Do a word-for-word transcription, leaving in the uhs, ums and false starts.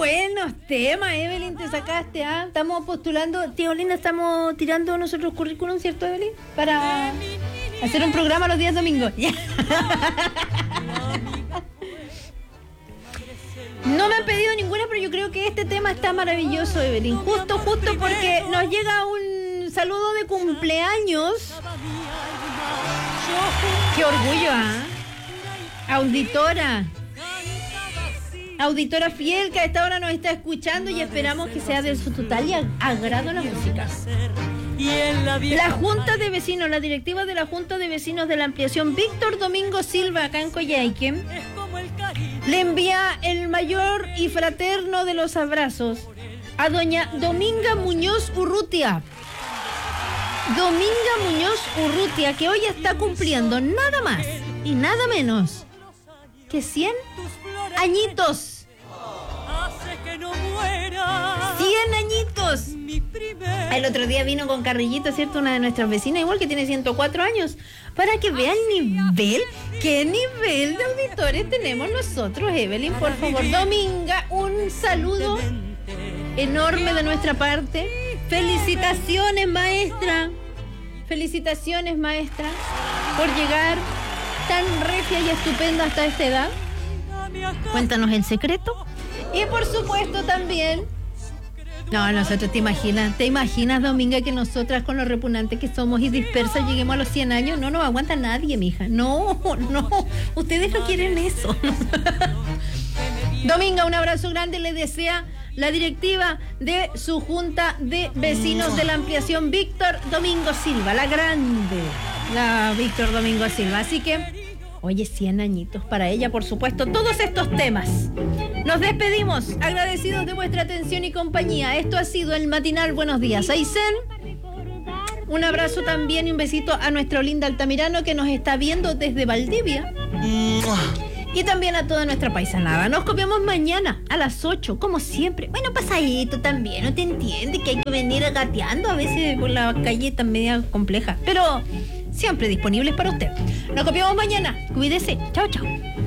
buenos temas, Evelyn, te sacaste, ¿ah? Estamos postulando, tío Linda, estamos tirando nosotros currículum, ¿cierto, Evelyn? Para hacer un programa los días domingos. No me han pedido ninguna, pero yo creo que este tema está maravilloso, Evelyn. Justo, justo porque nos llega un saludo de cumpleaños. ¡Qué orgullo, ah! Auditora. Auditora fiel que a esta hora nos está escuchando y esperamos que sea de su total y agrado la música. La Junta de Vecinos, la directiva de la Junta de Vecinos de la Ampliación, Víctor Domingo Silva, acá en Coyhaique, le envía el mayor y fraterno de los abrazos a doña Dominga Muñoz Urrutia. Dominga Muñoz Urrutia, que hoy está cumpliendo nada más y nada menos que cien añitos. cien añitos. El otro día vino con Carrillito, ¿cierto? Una de nuestras vecinas, igual que tiene ciento cuatro años. Para que vean el nivel, qué nivel de auditores tenemos nosotros, Evelyn. Por favor, Dominga, un saludo enorme de nuestra parte. Felicitaciones, maestra. Felicitaciones, maestra, por llegar tan regia y estupenda hasta esta edad. Cuéntanos el secreto. Y por supuesto también, no, nosotros te imaginas, te imaginas, Dominga, que nosotras con lo repugnantes que somos y dispersas lleguemos a los cien años. No nos aguanta nadie, mija. No, no, ustedes no quieren eso. Dominga, un abrazo grande, le desea la directiva de su Junta de Vecinos de la Ampliación, Víctor Domingo Silva, la grande, la Víctor Domingo Silva. Así que, oye, cien añitos para ella, por supuesto, todos estos temas. Nos despedimos, agradecidos de vuestra atención y compañía. Esto ha sido el matinal Buenos Días, Aysén. Un abrazo también y un besito a nuestro Linda Altamirano, que nos está viendo desde Valdivia. Y también a toda nuestra paisanada. Nos copiamos mañana a las ocho, como siempre. Bueno, pasadito también, ¿no te entiende? Que hay que venir gateando a veces por la calle tan media compleja. Pero siempre disponibles para usted. Nos copiamos mañana. Cuídese. Chao, chao.